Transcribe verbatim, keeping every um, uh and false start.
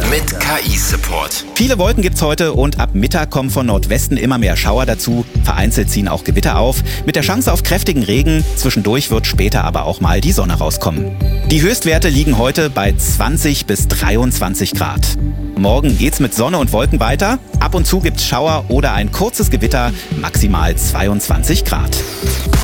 mit K I-Support. Viele Wolken gibt's heute und ab Mittag kommen von Nordwesten immer mehr Schauer dazu. Vereinzelt ziehen auch Gewitter auf, mit der Chance auf kräftigen Regen. Zwischendurch wird später aber auch mal die Sonne rauskommen. Die Höchstwerte liegen heute bei zwanzig bis dreiundzwanzig Grad. Morgen geht's mit Sonne und Wolken weiter. Ab und zu gibt's Schauer oder ein kurzes Gewitter, maximal zweiundzwanzig Grad.